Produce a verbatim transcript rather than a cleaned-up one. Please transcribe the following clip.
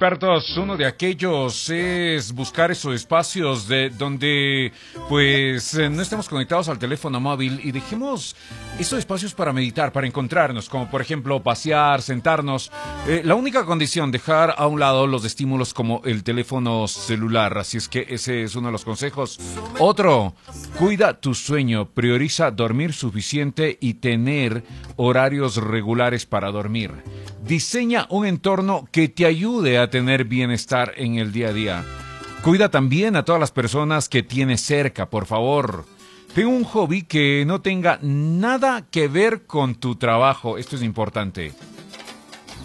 expertos, uno de aquellos es buscar esos espacios de donde pues eh, no estemos conectados al teléfono móvil y dejemos esos espacios para meditar, para encontrarnos, como por ejemplo pasear, sentarnos. Eh, la única condición, dejar a un lado los estímulos como el teléfono celular, así es que ese es uno de los consejos. Otro, cuida tu sueño, prioriza dormir suficiente y tener horarios regulares para dormir. Diseña un entorno que te ayude a tener bienestar en el día a día. Cuida también a todas las personas que tienes cerca, por favor. Ten un hobby que no tenga nada que ver con tu trabajo. Esto es importante.